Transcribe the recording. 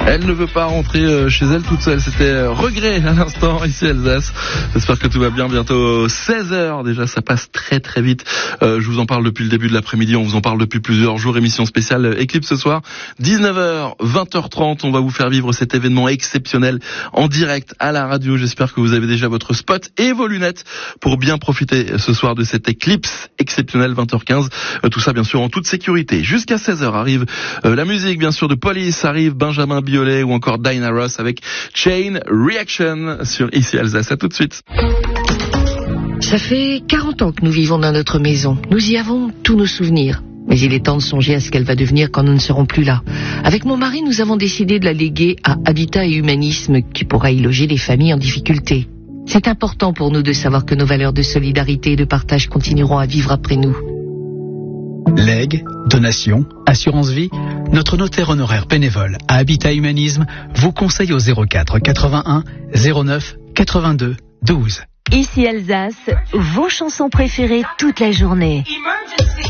Elle ne veut pas rentrer chez elle toute seule. C'était Regret à l'instant, ici Alsace. J'espère que tout va bien. Bientôt 16h déjà, ça passe très très vite. Je vous en parle depuis le début de l'après-midi, on vous en parle depuis plusieurs jours. Émission spéciale Eclipse ce soir, 19h, 20h30. On va vous faire vivre cet événement exceptionnel en direct à la radio. J'espère que vous avez déjà votre spot et vos lunettes pour bien profiter ce soir de cette éclipse exceptionnelle, 20h15. Tout ça bien sûr en toute sécurité. Jusqu'à 16h arrive la musique bien sûr de Police, arrive Benjamin Biolay ou encore Diana Ross avec Chain Reaction sur ici Alsace. À tout de suite. Ça fait 40 ans que nous vivons dans notre maison. Nous y avons tous nos souvenirs. Mais il est temps de songer à ce qu'elle va devenir quand nous ne serons plus là. Avec mon mari, nous avons décidé de la léguer à Habitat et Humanisme, qui pourra y loger les familles en difficulté. C'est important pour nous de savoir que nos valeurs de solidarité et de partage continueront à vivre après nous. Legs, donations, assurance vie, notre notaire honoraire bénévole à Habitat Humanisme vous conseille au 04 81 09 82 12. Ici Alsace, vos chansons préférées toute la journée.